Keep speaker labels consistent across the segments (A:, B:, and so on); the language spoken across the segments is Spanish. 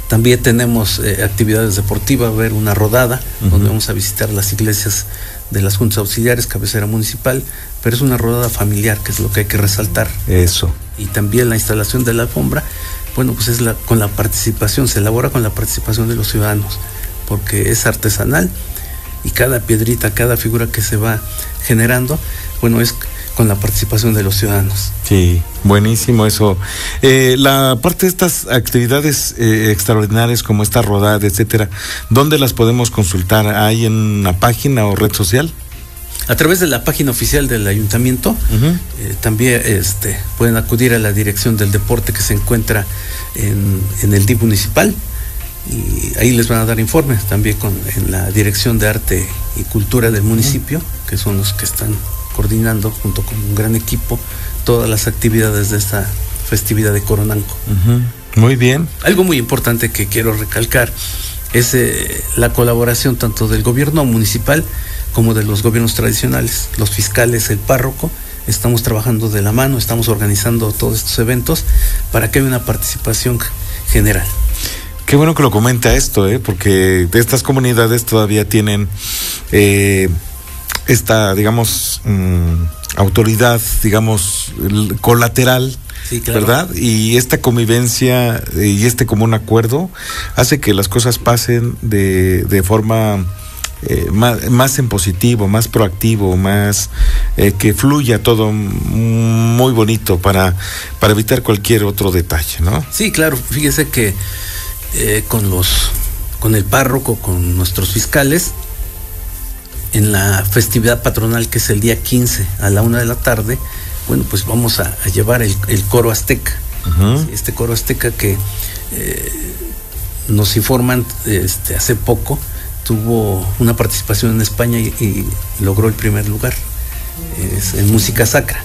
A: También tenemos actividades deportivas, va a haber una rodada, donde vamos a visitar las iglesias de las juntas auxiliares, cabecera municipal, pero es una rodada familiar, que es lo que hay que resaltar.
B: Eso.
A: Y también la instalación de la alfombra, bueno, pues es con la participación, se elabora con la participación de los ciudadanos, porque es artesanal y cada piedrita, cada figura que se va generando, bueno, es con la participación de los ciudadanos.
B: Sí, buenísimo eso. La parte de estas actividades extraordinarias como esta rodada, etcétera, ¿dónde las podemos consultar? ¿Hay en una página o red social?
A: A través de la página oficial del ayuntamiento, también pueden acudir a la dirección del deporte que se encuentra en el DIF municipal, y ahí les van a dar informes. También en la dirección de arte y cultura del municipio, que son los que están coordinando junto con un gran equipo todas las actividades de esta festividad de Coronango.
B: Muy bien.
A: Algo muy importante que quiero recalcar es la colaboración tanto del gobierno municipal como de los gobiernos tradicionales, los fiscales, el párroco. Estamos trabajando de la mano, estamos organizando todos estos eventos para que haya una participación general.
B: Qué bueno que lo comenta esto, porque estas comunidades todavía tienen esta, digamos, autoridad, digamos, colateral, sí, claro, ¿verdad? Y esta convivencia y este común acuerdo hace que las cosas pasen de forma más en positivo, más proactivo, más que fluya todo muy bonito para evitar cualquier otro detalle, ¿no?
A: Sí, claro. Fíjese que con el párroco, con nuestros fiscales, en la festividad patronal, que es el día 15 a la 1 de la tarde, bueno, pues vamos a llevar el coro azteca. Este coro azteca que nos informan hace poco tuvo una participación en España y logró el primer lugar, en música sacra.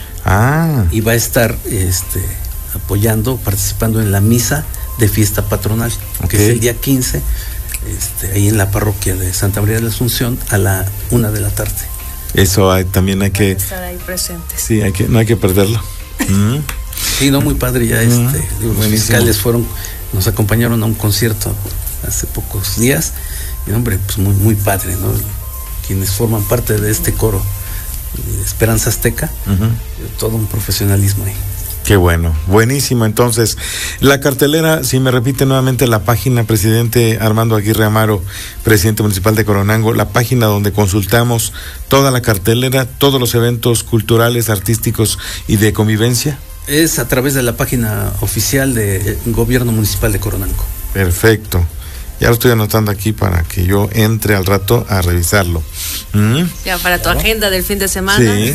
A: Y va a estar apoyando, participando en la misa de fiesta patronal, que es el día 15, ahí en la parroquia de Santa María de la Asunción a la 1 de la tarde.
B: Eso también hay que estar
C: ahí presentes.
B: Sí, no hay que perderlo.
A: Sí, no, muy padre ya. Los fiscales nos acompañaron a un concierto hace pocos días, y hombre, pues muy, muy padre, ¿no? Quienes forman parte de este coro Esperanza Azteca, todo un profesionalismo ahí.
B: Qué bueno, buenísimo. Entonces, la cartelera, si me repite nuevamente la página, presidente Armando Aguirre Amaro, presidente municipal de Coronango, la página donde consultamos toda la cartelera, todos los eventos culturales, artísticos y de convivencia.
A: Es a través de la página oficial del Gobierno Municipal de Coronango.
B: Perfecto. Ya lo estoy anotando aquí para que yo entre al rato a revisarlo.
C: Ya para tu agenda del fin de semana.
B: Sí.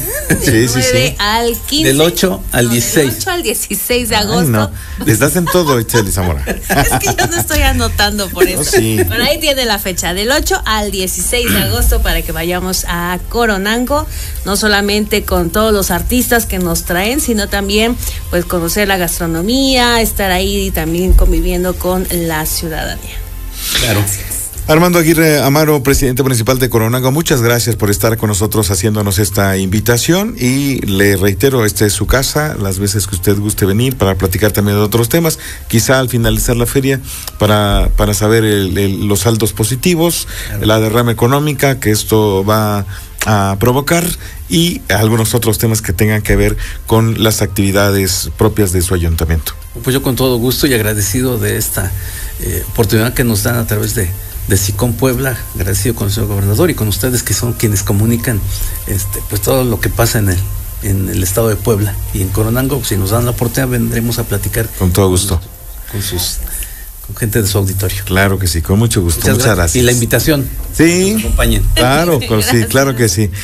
C: Al 15.
A: Del 8 al 16.
C: Del 8 al 16 de agosto.
B: Ay, no. Estás en todo, Itzel Zamora.
C: Es que yo no estoy anotando por eso.
B: Sí.
C: Pero ahí tiene la fecha, del 8 al 16 de agosto, para que vayamos a Coronango, no solamente con todos los artistas que nos traen, sino también pues conocer la gastronomía, estar ahí también conviviendo con la ciudadanía.
A: Claro.
C: Gracias.
B: Armando Aguirre Amaro, presidente municipal de Coronango, muchas gracias por estar con nosotros haciéndonos esta invitación, y le reitero, esta es su casa, las veces que usted guste venir para platicar también de otros temas, quizá al finalizar la feria para saber los saldos positivos, claro, la derrama económica que esto va a provocar y algunos otros temas que tengan que ver con las actividades propias de su ayuntamiento.
A: Pues yo con todo gusto y agradecido de esta oportunidad que nos dan a través de SICOM Puebla, agradecido con el señor gobernador y con ustedes, que son quienes comunican pues todo lo que pasa en el estado de Puebla y en Coronango. Si nos dan la oportunidad, vendremos a platicar
B: con todo gusto
A: con gente de su auditorio.
B: Claro que sí, con mucho gusto. Muchas gracias.
A: Y la invitación.
B: Sí.
A: Que nos acompañen.
B: Claro, sí, claro que sí.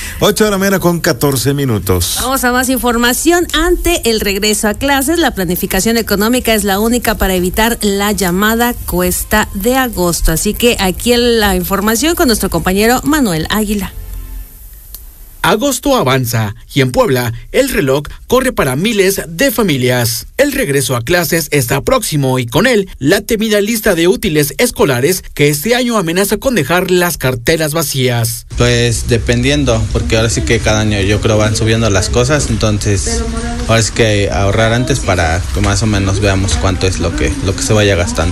B: 8:14
C: Vamos a más información. Ante el regreso a clases, la planificación económica es la única para evitar la llamada cuesta de agosto. Así que aquí la información con nuestro compañero Manuel Águila.
D: Agosto avanza y en Puebla el reloj corre para miles de familias. El regreso a clases está próximo y con él la temida lista de útiles escolares que este año amenaza con dejar las carteras vacías.
E: Pues dependiendo, porque ahora sí que cada año yo creo van subiendo las cosas, entonces ahora sí que ahorrar antes para que más o menos veamos cuánto es lo que se vaya gastando.